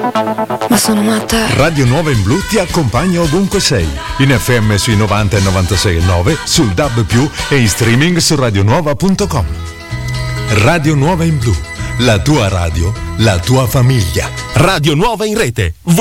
Ma sono matta. Radio Nuova in Blu ti accompagna ovunque sei. In FM sui 90 e 96,9, sul DAB+, e in streaming su radionuova.com. Radio Nuova in Blu, la tua radio, la tua famiglia. Radio Nuova in rete